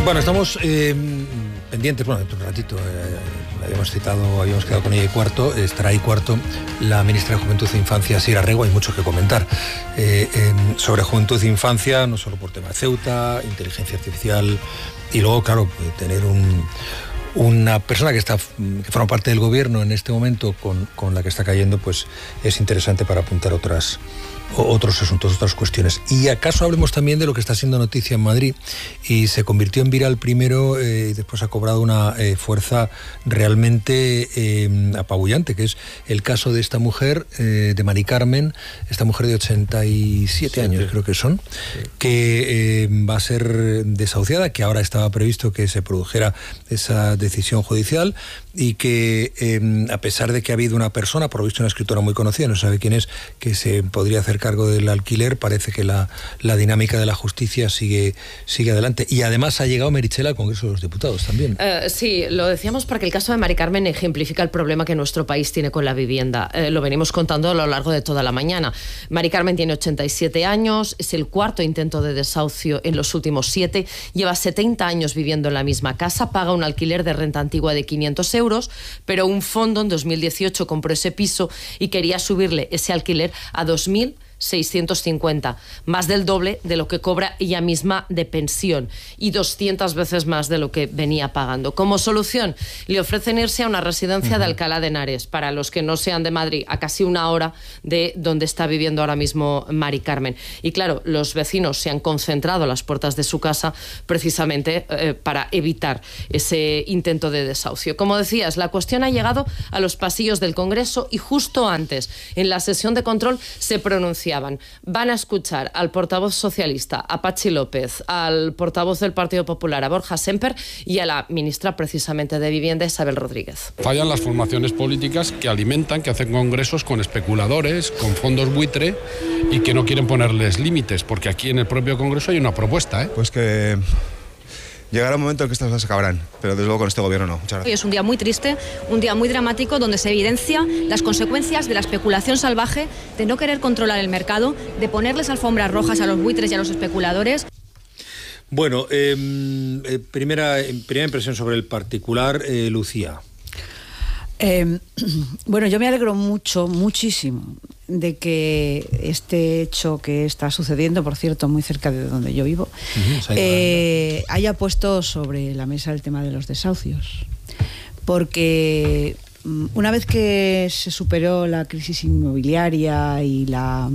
Bueno, estamos pendientes, bueno, dentro de un ratito, habíamos quedado con ella y cuarto, estará ahí cuarto la ministra de Juventud e Infancia, Sira Rego. Hay mucho que comentar sobre juventud e infancia, no solo por tema de Ceuta, inteligencia artificial, y luego, claro, tener una persona que forma parte del gobierno en este momento con la que está cayendo, pues es interesante para apuntar otros asuntos, otras cuestiones. Y acaso hablemos también de lo que está siendo noticia en Madrid, y se convirtió en viral primero y después ha cobrado una fuerza realmente apabullante, que es el caso de esta mujer, de Mari Carmen, esta mujer de 87 años, creo que son, que va a ser desahuciada, que ahora estaba previsto que se produjera esa decisión judicial, y que a pesar de que ha habido una persona, por lo visto una escritora muy conocida, no se sabe quién es, que se podría hacer cargo del alquiler, parece que la dinámica de la justicia sigue adelante. Y además ha llegado Meritxell al Congreso de los Diputados también. Sí, lo decíamos porque el caso de Mari Carmen ejemplifica el problema que nuestro país tiene con la vivienda. Lo venimos contando a lo largo de toda la mañana. Mari Carmen tiene 87 años, es el cuarto intento de desahucio en los últimos 7, lleva 70 años viviendo en la misma casa, paga un alquiler de renta antigua de 500 euros, pero un fondo en 2018 compró ese piso y quería subirle ese alquiler a 2.650, más del doble de lo que cobra ella misma de pensión y 200 veces más de lo que venía pagando. Como solución, le ofrecen irse a una residencia de Alcalá de Henares, para los que no sean de Madrid, a casi una hora de donde está viviendo ahora mismo Mari Carmen. Y claro, los vecinos se han concentrado a las puertas de su casa precisamente para evitar ese intento de desahucio. Como decías, la cuestión ha llegado a los pasillos del Congreso y justo antes, en la sesión de control, se pronunciaban. Van a escuchar al portavoz socialista, a Patxi López, al portavoz del Partido Popular, a Borja Semper, y a la ministra precisamente de Vivienda, Isabel Rodríguez. Fallan las formaciones políticas que alimentan, que hacen congresos con especuladores, con fondos buitre, y que no quieren ponerles límites, porque aquí en el propio Congreso hay una propuesta, Pues que llegará un momento en que estas cosas acabarán, pero desde luego con este gobierno no. Muchas gracias. Hoy es un día muy triste, un día muy dramático, donde se evidencia las consecuencias de la especulación salvaje, de no querer controlar el mercado, de ponerles alfombras rojas a los buitres y a los especuladores. Bueno, primera impresión sobre el particular, Lucía. Bueno, yo me alegro muchísimo de que este hecho que está sucediendo, por cierto, muy cerca de donde yo vivo, haya puesto sobre la mesa el tema de los desahucios. Porque una vez que se superó la crisis inmobiliaria y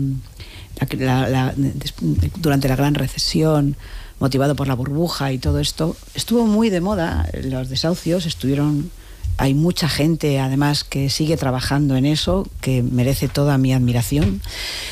durante la gran recesión, motivado por la burbuja y todo esto, estuvo muy de moda los desahucios, hay mucha gente, además, que sigue trabajando en eso, que merece toda mi admiración.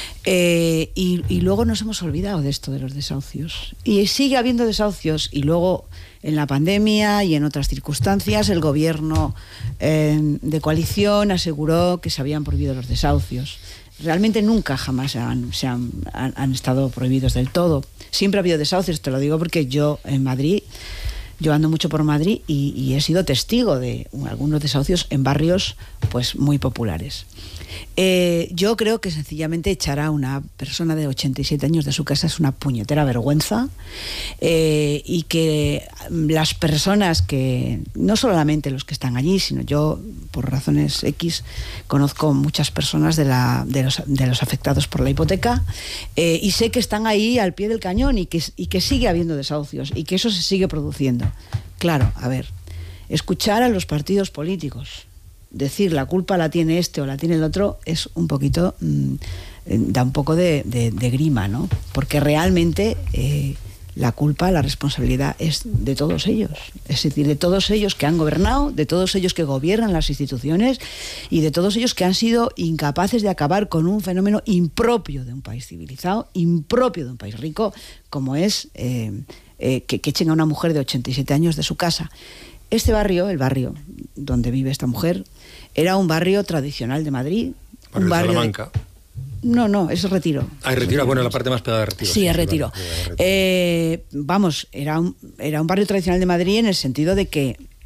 Y luego nos hemos olvidado de esto de los desahucios. Y sigue habiendo desahucios. Y luego, en la pandemia y en otras circunstancias, el gobierno de coalición aseguró que se habían prohibido los desahucios. Realmente nunca jamás han estado prohibidos del todo. Siempre ha habido desahucios, te lo digo porque yo en Madrid... Yo ando mucho por Madrid y he sido testigo de algunos desahucios en barrios pues muy populares. Yo creo que sencillamente echar a una persona de 87 años de su casa es una puñetera vergüenza, y que las personas que, no solamente los que están allí, sino yo, por razones X, conozco muchas personas de los afectados por la hipoteca, y sé que están ahí al pie del cañón y que sigue habiendo desahucios y que eso se sigue produciendo. Claro, a ver, escuchar a los partidos políticos decir la culpa la tiene este o la tiene el otro es un poquito, da un poco de grima, ¿no? Porque realmente la culpa, la responsabilidad es de todos ellos, es decir, de todos ellos que han gobernado, de todos ellos que gobiernan las instituciones y de todos ellos que han sido incapaces de acabar con un fenómeno impropio de un país civilizado, impropio de un país rico, como es que echen a una mujer de 87 años de su casa. Este barrio, el barrio donde vive esta mujer, era un barrio tradicional de Madrid. ¿Un barrio de Salamanca? No, es Retiro. Ah, es Retiro, bueno, la parte más pegada de Retiro. Sí, es Retiro. Vamos, era un barrio tradicional de Madrid en el sentido de que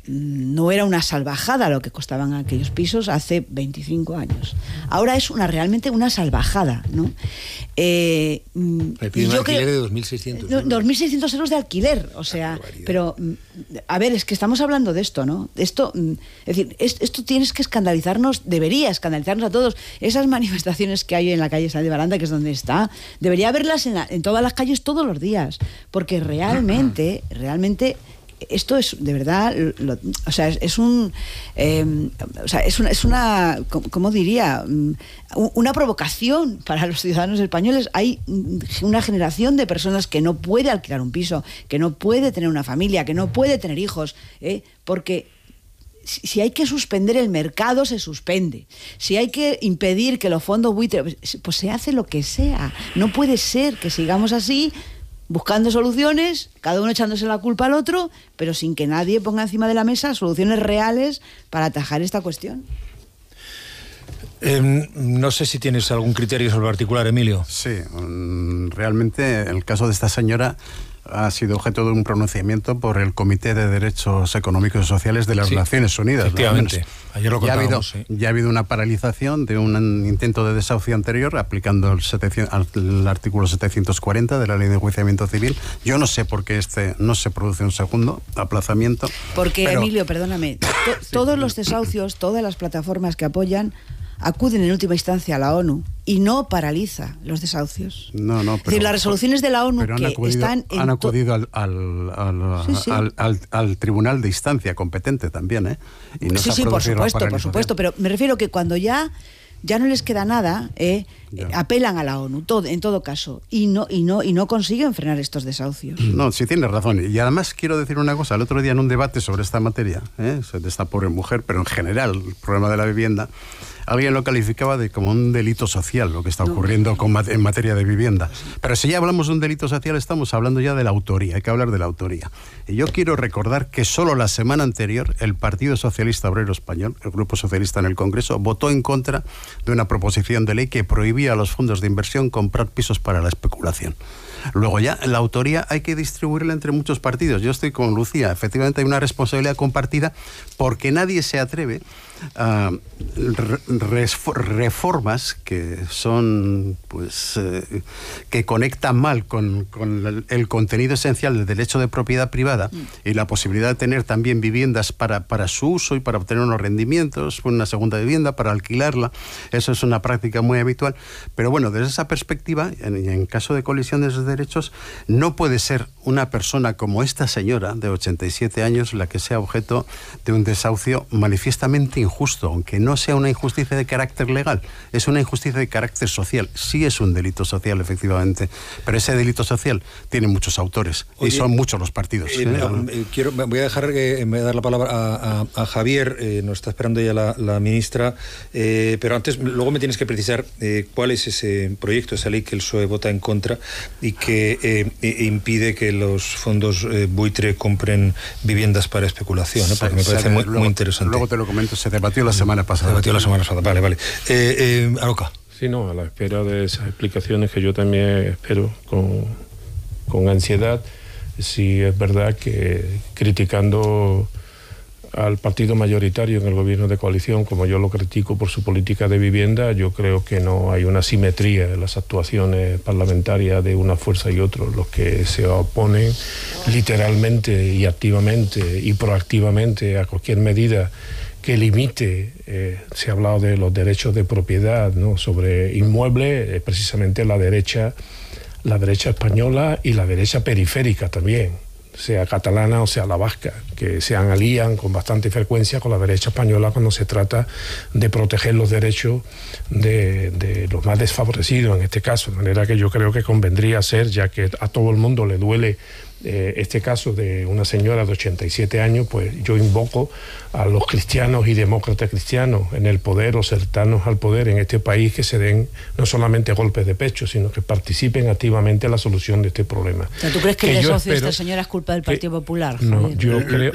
no era una salvajada lo que costaban aquellos pisos hace 25 años. Ahora es realmente una salvajada, ¿no? Me pide un alquiler de 2.600 euros. 2.600 euros de alquiler, o sea, pero a ver, es que estamos hablando de esto, ¿no? Esto, es decir, esto tienes que escandalizarnos, debería escandalizarnos a todos. Esas manifestaciones que hay en la calle Sáenz de Baranda, que es donde está, debería haberlas en todas las calles todos los días, porque realmente esto es de verdad, o sea, es una, ¿cómo diría? Una provocación para los ciudadanos españoles. Hay una generación de personas que no puede alquilar un piso, que no puede tener una familia, que no puede tener hijos, porque si hay que suspender el mercado, se suspende. Si hay que impedir que los fondos buitre, pues se hace lo que sea. No puede ser que sigamos así, buscando soluciones, cada uno echándose la culpa al otro, pero sin que nadie ponga encima de la mesa soluciones reales para atajar esta cuestión. No sé si tienes algún criterio sobre el particular, Emilio. Sí, realmente el caso de esta señora ha sido objeto de un pronunciamiento por el Comité de Derechos Económicos y Sociales de las Naciones Unidas. Efectivamente, ayer lo contábamos. Ya ha habido una paralización de un intento de desahucio anterior aplicando el artículo 740 de la Ley de Enjuiciamiento Civil. Yo no sé por qué no se produce un segundo aplazamiento. Porque, Emilio, perdóname, todos los desahucios, todas las plataformas que apoyan acuden en última instancia a la ONU y no paraliza los desahucios. No, pero, es decir, las resoluciones de la ONU han acudido al tribunal de instancia competente también, ¿eh? Y no sí, por supuesto, pero me refiero que cuando ya no les queda nada, apelan a la ONU, en todo caso, y no consiguen frenar estos desahucios. No, sí tienes razón. Y además quiero decir una cosa, el otro día en un debate sobre esta materia, de esta pobre mujer, pero en general, el problema de la vivienda, alguien lo calificaba de como un delito social, lo que está ocurriendo en materia de vivienda. Pero si ya hablamos de un delito social, estamos hablando ya de la autoría, hay que hablar de la autoría. Y yo quiero recordar que solo la semana anterior el Partido Socialista Obrero Español, el Grupo Socialista en el Congreso, votó en contra de una proposición de ley que prohibía a los fondos de inversión comprar pisos para la especulación. Luego ya, la autoría hay que distribuirla entre muchos partidos. Yo estoy con Lucía, efectivamente hay una responsabilidad compartida porque nadie se atreve a reformas que son, que conectan mal con el contenido esencial del derecho de propiedad privada y la posibilidad de tener también viviendas para su uso y para obtener unos rendimientos, una segunda vivienda, para alquilarla. Eso es una práctica muy habitual. Pero bueno, desde esa perspectiva, en caso de colisiones de derechos, no puede ser una persona como esta señora de 87 años la que sea objeto de un desahucio manifiestamente injusto, aunque no sea una injusticia de carácter legal, es una injusticia de carácter social. Sí es un delito social, efectivamente, pero ese delito social tiene muchos autores. Oye, y son muchos los partidos. Voy a dejar me voy a dar la palabra a Javier, nos está esperando ya la ministra, pero antes, luego me tienes que precisar cuál es ese proyecto, esa ley que el PSOE vota en contra y que impide que los fondos buitre compren viviendas para especulación, ¿no? Porque me parece muy interesante. Luego te lo comento, se debatió la semana pasada. Vale. Aroca. Sí, no, a la espera de esas explicaciones que yo también espero con ansiedad. Sí, es verdad que criticando al partido mayoritario en el gobierno de coalición, como yo lo critico por su política de vivienda, yo creo que no hay una simetría en las actuaciones parlamentarias de una fuerza y otra. Los que se oponen literalmente y activamente y proactivamente a cualquier medida que limite, se ha hablado de los derechos de propiedad, ¿no?, sobre inmuebles, precisamente la derecha española y la derecha periférica también, sea catalana o sea la vasca, que se alían con bastante frecuencia con la derecha española cuando se trata de proteger los derechos de los más desfavorecidos en este caso. De manera que yo creo que convendría ser, ya que a todo el mundo le duele este caso de una señora de 87 años, pues yo invoco a los cristianos y demócratas cristianos en el poder o cercanos al poder en este país que se den no solamente golpes de pecho, sino que participen activamente en la solución de este problema. ¿Tú crees que el desahucio de esta señora es culpa del Partido Popular? No, yo creo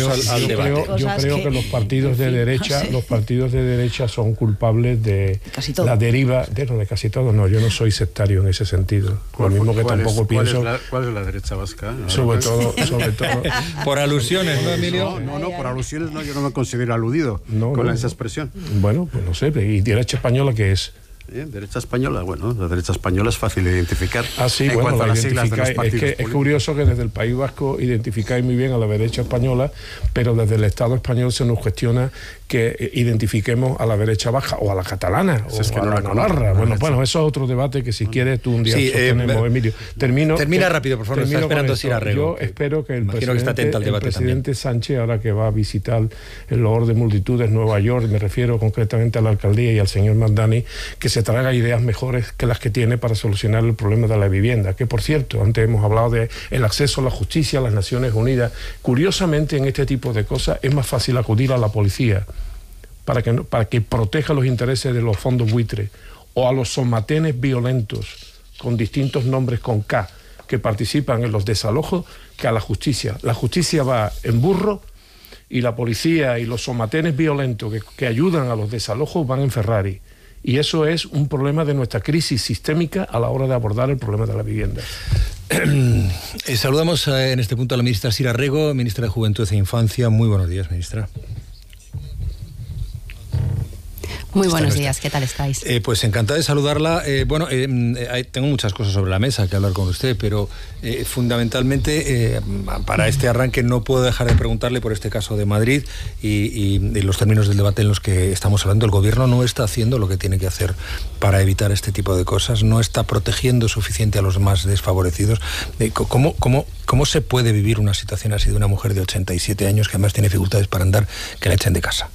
que los partidos de derecha son culpables de la deriva de casi todo. No, yo no soy sectario en ese sentido. Lo mismo que tampoco pienso. ¿Cuál es la derecha vasca? Sobre todo. Por alusiones, ¿no, Emilio? No, por alusiones no, yo no me considero aludido esa expresión. Bueno, pues no sé, ¿y derecha española qué es? Derecha española, bueno, la derecha española es fácil de identificar. Sí, en cuanto a las siglas de los partidos políticos. Es curioso que desde el País Vasco identificáis muy bien a la derecha española, pero desde el Estado español se nos cuestiona que identifiquemos a la derecha baja o a la catalana o a la navarra. Bueno, eso es otro debate que si quieres tú un día sostenemos, Emilio. Termina rápido, por favor, está esperando Sira Rego. Yo espero que el presidente Sánchez, ahora que va a visitar el Loor de Multitudes, Nueva York, me refiero concretamente a la alcaldía y al señor Mandani, que se traiga ideas mejores que las que tiene para solucionar el problema de la vivienda, que por cierto, antes hemos hablado de el acceso a la justicia, a las Naciones Unidas. Curiosamente, en este tipo de cosas es más fácil acudir a la policía para que proteja los intereses de los fondos buitres, o a los somatenes violentos con distintos nombres con K que participan en los desalojos, que a la justicia. La justicia va en burro y la policía y los somatenes violentos que ayudan a los desalojos van en Ferrari. Y eso es un problema de nuestra crisis sistémica a la hora de abordar el problema de la vivienda. Saludamos en este punto a la ministra Sira Rego, ministra de Juventud e Infancia. Muy buenos días, ministra. Muy buenos días, ¿qué tal estáis? Pues encantada de saludarla. Tengo muchas cosas sobre la mesa que hablar con usted, pero fundamentalmente para este arranque no puedo dejar de preguntarle por este caso de Madrid y los términos del debate en los que estamos hablando. El gobierno no está haciendo lo que tiene que hacer para evitar este tipo de cosas, no está protegiendo suficiente a los más desfavorecidos. ¿Cómo se puede vivir una situación así de una mujer de 87 años que además tiene dificultades para andar, que la echen de casa?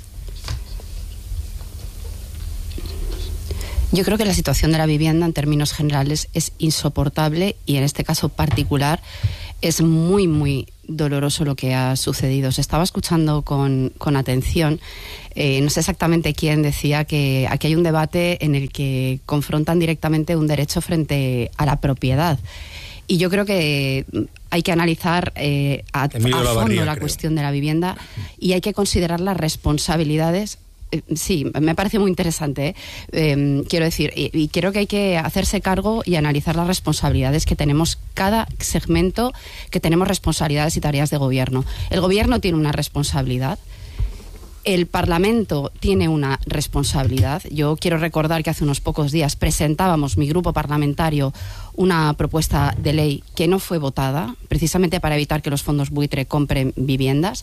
Yo creo que la situación de la vivienda en términos generales es insoportable y en este caso particular es muy, muy doloroso lo que ha sucedido. Se estaba escuchando con atención, no sé exactamente quién decía que aquí hay un debate en el que confrontan directamente un derecho frente a la propiedad. Y yo creo que hay que analizar a fondo la cuestión de la vivienda y hay que considerar las responsabilidades. Sí, me parece muy interesante, quiero decir, y creo que hay que hacerse cargo y analizar las responsabilidades que tenemos cada segmento, que tenemos responsabilidades y tareas de gobierno. El gobierno tiene una responsabilidad, el Parlamento tiene una responsabilidad. Yo quiero recordar que hace unos pocos días presentábamos, mi grupo parlamentario, una propuesta de ley que no fue votada, precisamente para evitar que los fondos buitre compren viviendas.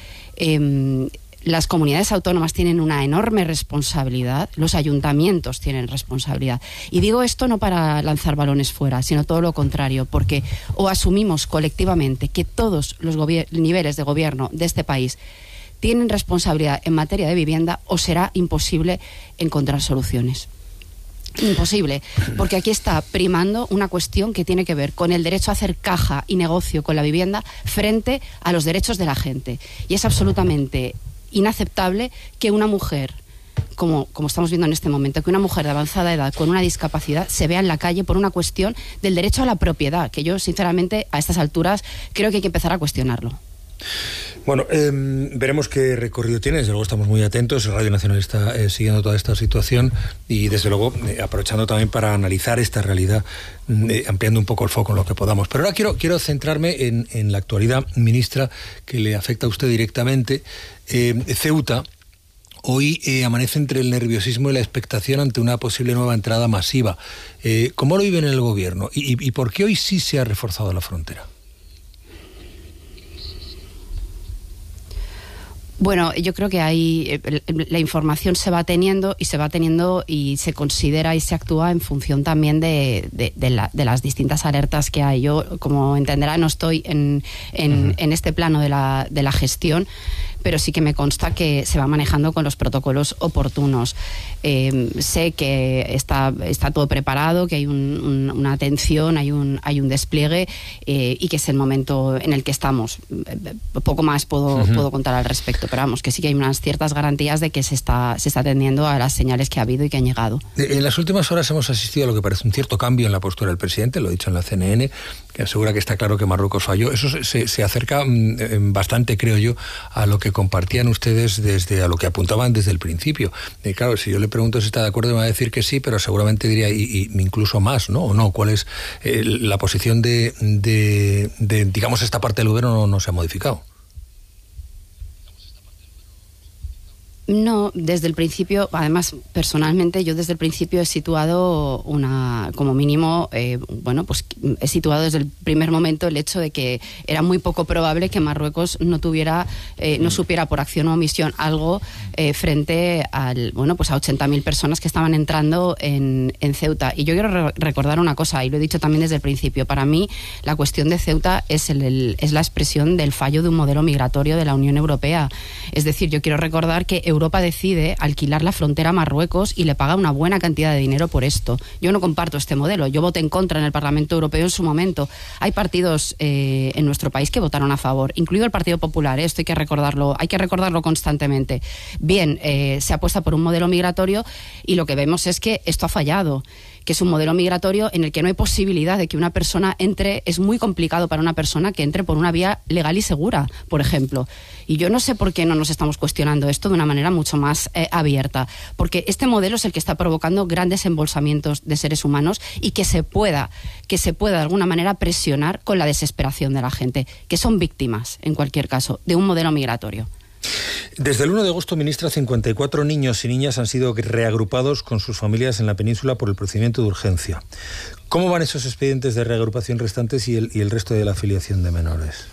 Las comunidades autónomas tienen una enorme responsabilidad, los ayuntamientos tienen responsabilidad. Y digo esto no para lanzar balones fuera, sino todo lo contrario, porque o asumimos colectivamente que todos los niveles de gobierno de este país tienen responsabilidad en materia de vivienda, o será imposible encontrar soluciones. Imposible, porque aquí está primando una cuestión que tiene que ver con el derecho a hacer caja y negocio con la vivienda frente a los derechos de la gente. Y es absolutamente inaceptable que una mujer, como estamos viendo en este momento, que una mujer de avanzada edad con una discapacidad se vea en la calle por una cuestión del derecho a la propiedad, que yo sinceramente a estas alturas creo que hay que empezar a cuestionarlo. Bueno, veremos qué recorrido tiene. Desde luego estamos muy atentos. Radio Nacional está siguiendo toda esta situación y desde luego aprovechando también para analizar esta realidad, ampliando un poco el foco en lo que podamos. Pero ahora quiero centrarme en la actualidad, ministra, que le afecta a usted directamente. Ceuta hoy amanece entre el nerviosismo y la expectación ante una posible nueva entrada masiva. ¿Cómo lo viven en el gobierno? ¿Y por qué hoy sí se ha reforzado la frontera? Bueno, yo creo que la información se va teniendo y se considera y se actúa en función también de las distintas alertas que hay. Yo, como entenderá, no estoy en este plano de la gestión, pero sí que me consta que se va manejando con los protocolos oportunos. Sé que está todo preparado, que hay una atención, hay un despliegue y que es el momento en el que estamos. Poco más puedo contar al respecto, pero vamos, que sí que hay unas ciertas garantías de que se está atendiendo a las señales que ha habido y que han llegado. En las últimas horas hemos asistido a lo que parece un cierto cambio en la postura del presidente, lo ha dicho en la CNN, que asegura que está claro que Marruecos falló. Eso se acerca bastante, creo yo, a lo que compartían ustedes desde a lo que apuntaban desde el principio. Claro, si yo le pregunto si está de acuerdo, me va a decir que sí, pero seguramente diría y incluso más, ¿no? ¿O no? ¿Cuál es la posición de digamos, esta parte del gobierno no se ha modificado? No, desde el principio, además, personalmente, yo desde el principio he situado como mínimo, pues he situado desde el primer momento el hecho de que era muy poco probable que Marruecos no supiera por acción o omisión algo frente a 80.000 personas que estaban entrando en Ceuta. Y yo quiero recordar una cosa, y lo he dicho también desde el principio, para mí la cuestión de Ceuta es la expresión del fallo de un modelo migratorio de la Unión Europea. Es decir, yo quiero recordar que Europa decide alquilar la frontera a Marruecos y le paga una buena cantidad de dinero por esto. Yo no comparto este modelo. Yo voté en contra en el Parlamento Europeo en su momento. Hay partidos en nuestro país que votaron a favor, incluido el Partido Popular. Esto hay que recordarlo constantemente. Bien, se apuesta por un modelo migratorio y lo que vemos es que esto ha fallado, que es un modelo migratorio en el que no hay posibilidad de que una persona entre. Es muy complicado para una persona que entre por una vía legal y segura, por ejemplo. Y yo no sé por qué no nos estamos cuestionando esto de una manera mucho más abierta, porque este modelo es el que está provocando grandes embolsamientos de seres humanos y que se pueda de alguna manera presionar con la desesperación de la gente, que son víctimas, en cualquier caso, de un modelo migratorio. Desde el 1 de agosto, ministra, 54 niños y niñas han sido reagrupados con sus familias en la península por el procedimiento de urgencia. ¿Cómo van esos expedientes de reagrupación restantes y el resto de la afiliación de menores?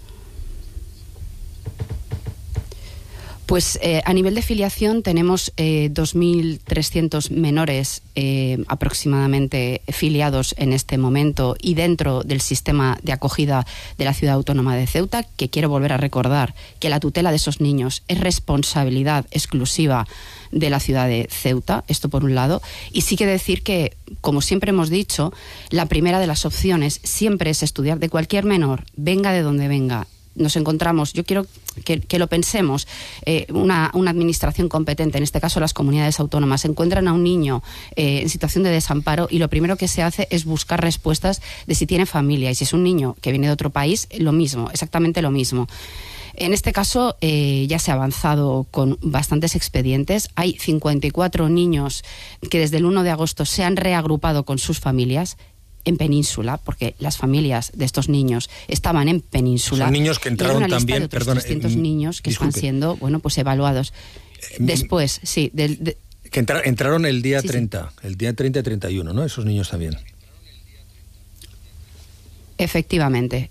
Pues a nivel de filiación tenemos 2.300 menores aproximadamente filiados en este momento y dentro del sistema de acogida de la Ciudad Autónoma de Ceuta, que quiero volver a recordar que la tutela de esos niños es responsabilidad exclusiva de la ciudad de Ceuta, esto por un lado, y sí que decir que, como siempre hemos dicho, la primera de las opciones siempre es estudiar de cualquier menor, venga de donde venga. Nos encontramos, yo quiero que lo pensemos, una administración competente, en este caso las comunidades autónomas, encuentran a un niño en situación de desamparo y lo primero que se hace es buscar respuestas de si tiene familia, y si es un niño que viene de otro país, lo mismo, exactamente lo mismo. En este caso ya se ha avanzado con bastantes expedientes. Hay 54 niños que desde el 1 de agosto se han reagrupado con sus familias en Península, porque las familias de estos niños estaban en Península. Son niños que entraron también, también, de otros 300 niños que están siendo, evaluados. Después, sí. Que entraron el día sí, 30, sí. El día 30 y 31, ¿no? Esos niños también. Efectivamente.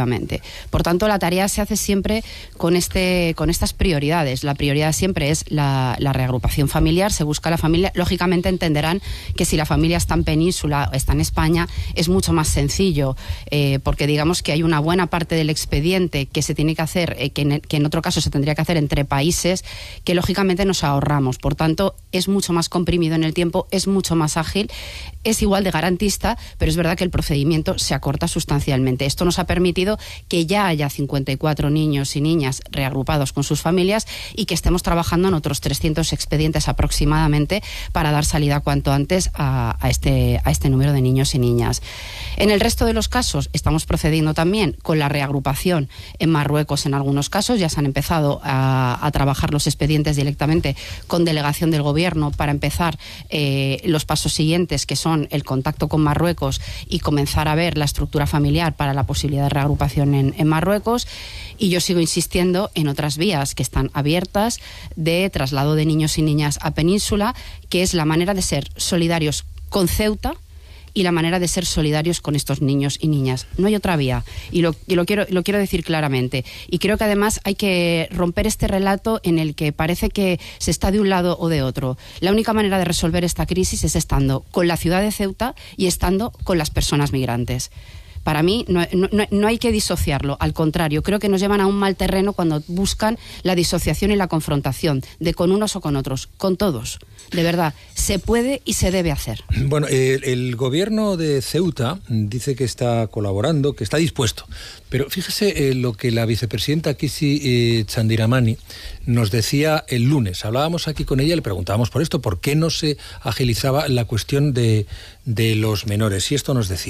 Por tanto, la tarea se hace siempre con estas prioridades. La prioridad siempre es la reagrupación familiar, se busca la familia. Lógicamente entenderán que si la familia está en Península o está en España, es mucho más sencillo, porque digamos que hay una buena parte del expediente que se tiene que hacer, que en otro caso se tendría que hacer entre países, que lógicamente nos ahorramos. Por tanto, es mucho más comprimido en el tiempo, es mucho más ágil, es igual de garantista, pero es verdad que el procedimiento se acorta sustancialmente. Esto nos ha permitido que ya haya 54 niños y niñas reagrupados con sus familias y que estemos trabajando en otros 300 expedientes aproximadamente para dar salida cuanto antes a este número de niños y niñas. En el resto de los casos estamos procediendo también con la reagrupación en Marruecos. En algunos casos ya se han empezado a trabajar los expedientes directamente con delegación del gobierno para empezar los pasos siguientes, que son el contacto con Marruecos y comenzar a ver la estructura familiar para la posibilidad de reagrupación en Marruecos. Y yo sigo insistiendo en otras vías que están abiertas de traslado de niños y niñas a Península, que es la manera de ser solidarios con Ceuta y la manera de ser solidarios con estos niños y niñas. No hay otra vía, y lo quiero decir claramente. Y creo que además hay que romper este relato en el que parece que se está de un lado o de otro. La única manera de resolver esta crisis es estando con la ciudad de Ceuta y estando con las personas migrantes. Para mí no hay que disociarlo, al contrario, creo que nos llevan a un mal terreno cuando buscan la disociación y la confrontación, de con unos o con otros, con todos. De verdad, se puede y se debe hacer. Bueno, el gobierno de Ceuta dice que está colaborando, que está dispuesto, pero fíjese lo que la vicepresidenta Kisi Chandiramani nos decía el lunes. Hablábamos aquí con ella, le preguntábamos por esto, por qué no se agilizaba la cuestión de los menores, y esto nos decía.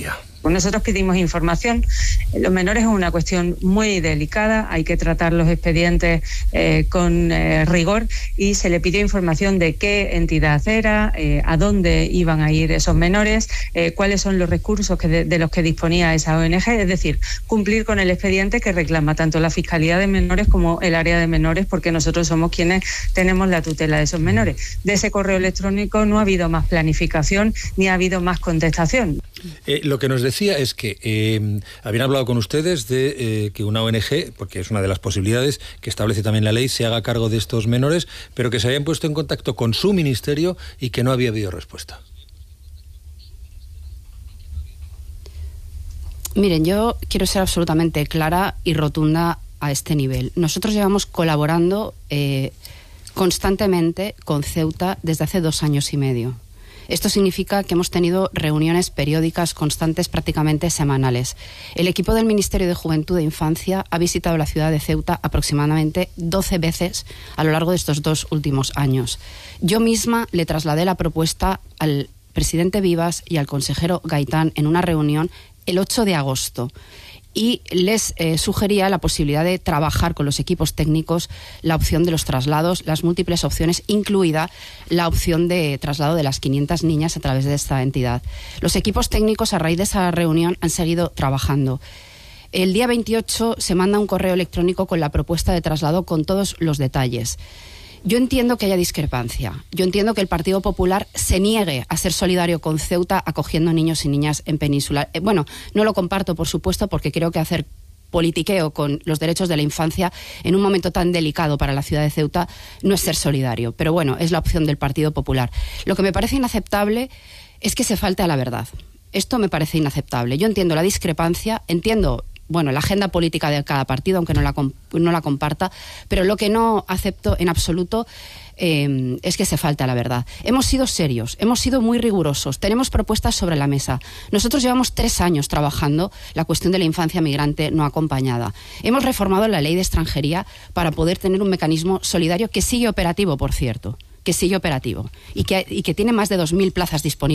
Pues nosotros pedimos información. Los menores es una cuestión muy delicada, hay que tratar los expedientes con rigor, y se le pidió información de qué entidad era, a dónde iban a ir esos menores, cuáles son los recursos de los que disponía esa ONG, es decir, cumplir con el expediente que reclama tanto la Fiscalía de Menores como el área de menores, porque nosotros somos quienes tenemos la tutela de esos menores. De ese correo electrónico no ha habido más planificación ni ha habido más contestación. Lo que nos decía es que habían hablado con ustedes de que una ONG, porque es una de las posibilidades que establece también la ley, se haga cargo de estos menores, pero que se habían puesto en contacto con su ministerio y que no había habido respuesta. Miren, yo quiero ser absolutamente clara y rotunda a este nivel. Nosotros llevamos colaborando constantemente con Ceuta desde hace 2 años y medio. Esto significa que hemos tenido reuniones periódicas, constantes, prácticamente semanales. El equipo del Ministerio de Juventud e Infancia ha visitado la ciudad de Ceuta aproximadamente 12 veces a lo largo de estos 2 últimos años. Yo misma le trasladé la propuesta al presidente Vivas y al consejero Gaitán en una reunión el 8 de agosto. Y les sugería la posibilidad de trabajar con los equipos técnicos la opción de los traslados, las múltiples opciones, incluida la opción de traslado de las 500 niñas a través de esta entidad. Los equipos técnicos, a raíz de esa reunión, han seguido trabajando. El día 28 se manda un correo electrónico con la propuesta de traslado con todos los detalles. Yo entiendo que haya discrepancia. Yo entiendo que el Partido Popular se niegue a ser solidario con Ceuta acogiendo niños y niñas en Península. Bueno, no lo comparto, por supuesto, porque creo que hacer politiqueo con los derechos de la infancia en un momento tan delicado para la ciudad de Ceuta no es ser solidario. Pero bueno, es la opción del Partido Popular. Lo que me parece inaceptable es que se falte a la verdad. Esto me parece inaceptable. Yo entiendo la discrepancia, entiendo la agenda política de cada partido, aunque no la comparta, pero lo que no acepto en absoluto es que se falte a la verdad. Hemos sido serios, hemos sido muy rigurosos, tenemos propuestas sobre la mesa. Nosotros llevamos 3 años trabajando la cuestión de la infancia migrante no acompañada. Hemos reformado la ley de extranjería para poder tener un mecanismo solidario que sigue operativo, por cierto, y que tiene más de 2.000 plazas disponibles